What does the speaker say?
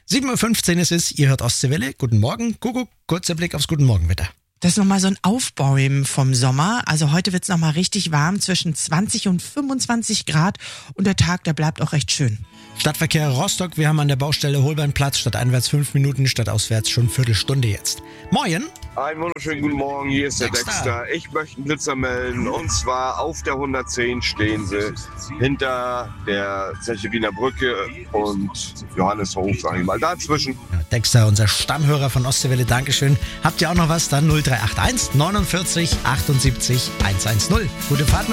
7.15 Uhr ist es, ihr hört Ostseewelle. Guten Morgen, Kuckuck, kurzer Blick aufs Guten Morgenwetter. Das ist nochmal so ein Aufbäumen vom Sommer. Also heute wird's nochmal richtig warm, zwischen 20 und 25 Grad. Und der Tag, der bleibt auch recht schön. Stadtverkehr Rostock, wir haben an der Baustelle Holbeinplatz, statt einwärts 5 Minuten, statt auswärts schon Viertelstunde jetzt. Moin! Einen wunderschönen guten Morgen, hier ist der Dexter. Ich möchte einen Blitzer melden und zwar auf der 110 stehen sie hinter der Zeche Wiener Brücke und Johanneshof, sag ich mal, dazwischen. Ja, Dexter, unser Stammhörer von Ostseewelle, Dankeschön. Habt ihr auch noch was? Dann 0381 49 78 110. Gute Fahrt mit